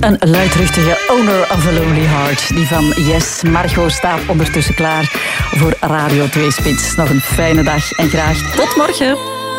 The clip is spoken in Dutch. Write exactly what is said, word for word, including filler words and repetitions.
Een luidruchtige Owner of a Lonely Heart. Die van Yes. Margot staat ondertussen klaar voor Radio twee Spits. Nog een fijne dag en graag tot morgen.